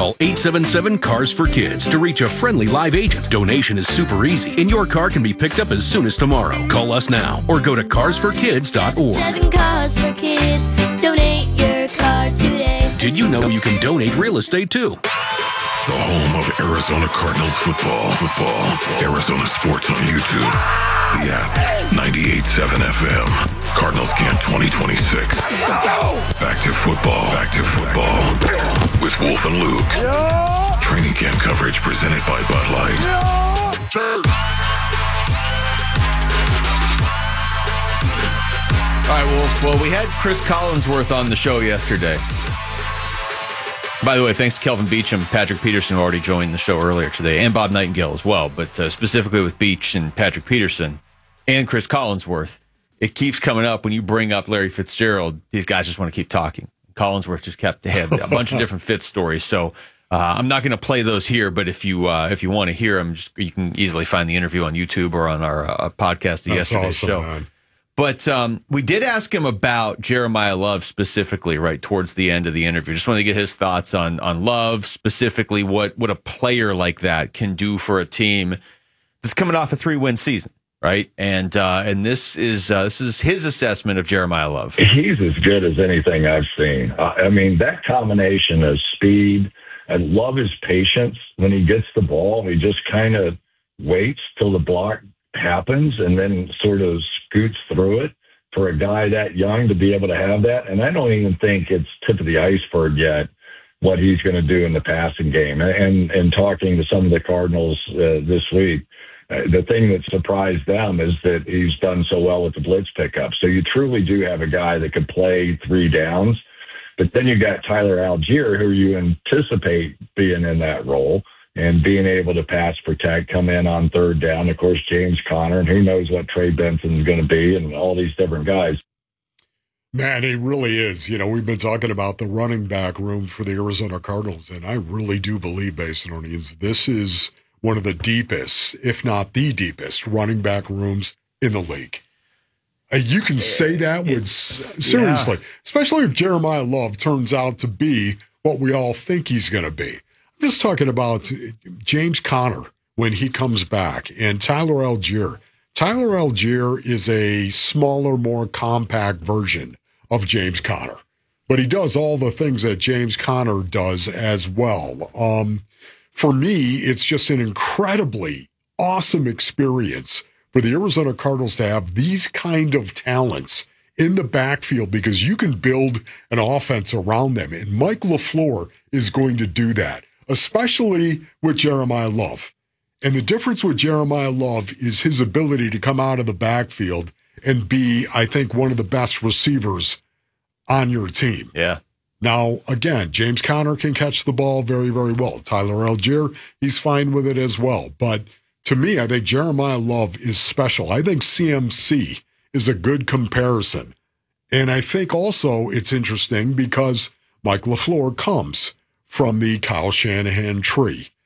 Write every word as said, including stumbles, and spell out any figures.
Call eight seven seven, C A R S for Kids to reach a friendly live agent. Donation is super easy, and your car can be picked up as soon as tomorrow. Call us now or go to cars for kids dot org. Seven Cars for Kids. Donate your car today. Did you know you can donate real estate too? The home of Arizona Cardinals football. Football. Arizona Sports on YouTube. The app. ninety-eight point seven F M. Cardinals Camp twenty twenty-six. Back to football. Back to football. With Wolf and Luke. Training camp coverage presented by Bud Light. All right, Wolf. Well, we had Chris Collinsworth on the show yesterday. By the way, thanks to Kelvin Beach and Patrick Peterson, who already joined the show earlier today, and Bob Nightingale as well, but uh, specifically with Beach and Patrick Peterson and Chris Collinsworth, it keeps coming up when you bring up Larry Fitzgerald. These guys just want to keep talking. Collinsworth just kept ahead a bunch of different Fitz stories, so uh, I'm not going to play those here, but if you uh, if you want to hear them, just, you can easily find the interview on YouTube or on our uh, podcast of That's yesterday's awesome, show. Man. But um, we did ask him about Jeremiah Love specifically, right towards the end of the interview. Just wanted to get his thoughts on on Love, specifically what what a player like that can do for a team that's coming off a three-win season, right? And uh, and this is uh, this is his assessment of Jeremiah Love. He's as good as anything I've seen. Uh, I mean, that combination of speed and love his patience when he gets the ball. He just kind of waits till the block happens and then sort of scoots through it. For a guy that young to be able to have that, and I don't even think it's tip of the iceberg yet what he's going to do in the passing game. And and talking to some of the Cardinals uh, this week, uh, the thing that surprised them is that he's done so well with the blitz pickup. So you truly do have a guy that could play three downs. But then you got Tyler Algier, who you anticipate being in that role and being able to pass protect, come in on third down. Of course, James Conner, and who knows what Trey Benson's going to be, and all these different guys. Man, it really is. You know, we've been talking about the running back room for the Arizona Cardinals, and I really do believe, based on these, this is one of the deepest, if not the deepest, running back rooms in the league. Uh, you can say that with It's, seriously, yeah. especially if Jeremiah Love turns out to be what we all think he's going to be. I'm just talking about James Conner when he comes back and Tyler Algier. Tyler Algier is a smaller, more compact version of James Conner, but he does all the things that James Conner does as well. Um, for me, it's just an incredibly awesome experience for the Arizona Cardinals to have these kind of talents in the backfield because you can build an offense around them, and Mike LaFleur is going to do that, especially with Jeremiah Love. And the difference with Jeremiah Love is his ability to come out of the backfield and be, I think, one of the best receivers on your team. Yeah. Now, again, James Conner can catch the ball very, very well. Tyler Algier, he's fine with it as well. But to me, I think Jeremiah Love is special. I think C M C is a good comparison. And I think also it's interesting because Mike LaFleur comes from the Kyle Shanahan tree.